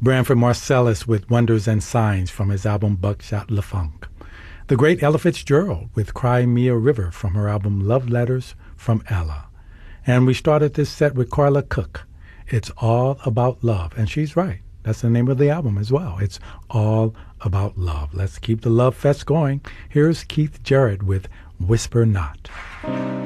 Branford Marsalis with Wonders and Signs from his album Buckshot LaFunk. The great Ella Fitzgerald with Cry Me a River from her album Love Letters from Ella. And we started this set with Carla Cook. It's All About Love. And she's right. That's the name of the album as well. It's All About Love. Let's keep the love fest going. Here's Keith Jarrett with Whisper Not.